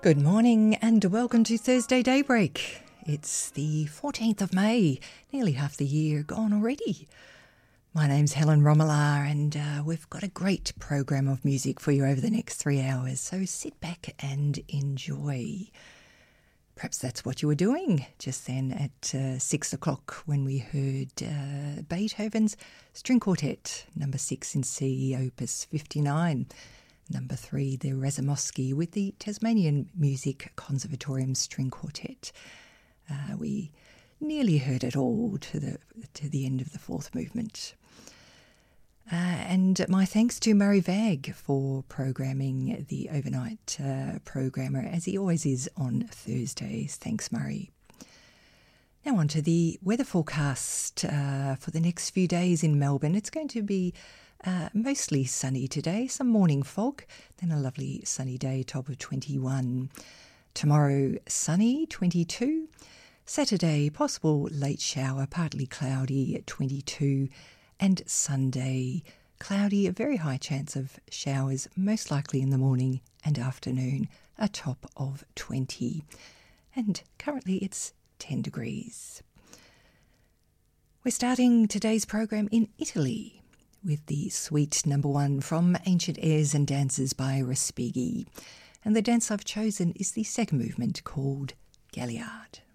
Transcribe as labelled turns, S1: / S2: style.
S1: Good morning and welcome to Thursday Daybreak. It's the 14th of May, nearly half the year gone already. My name's Helen Romelar and we've got a great program of music for you over the next 3 hours, so sit back and enjoy. Perhaps that's what you were doing just then at 6 o'clock when we heard Beethoven's String Quartet, number 6 in C, opus 59. Number 3, the Razumovsky with the Tasmanian Music Conservatorium String Quartet. We nearly heard it all to the end of the fourth movement. And my thanks to Murray Vagg for programming the overnight programmer, as he always is on Thursdays. Thanks, Murray. Now on to the weather forecast for the next few days in Melbourne. It's going to be mostly sunny today, some morning fog, then a lovely sunny day, top of 21. Tomorrow, sunny, 22. Saturday, possible late shower, partly cloudy at 22. And Sunday, cloudy, a very high chance of showers, most likely in the morning and afternoon, a top of 20. And currently it's 10 degrees. We're starting today's program in Italy with the suite number 1 from Ancient Airs and Dances by Respighi. And the dance I've chosen is the second movement called Galliard.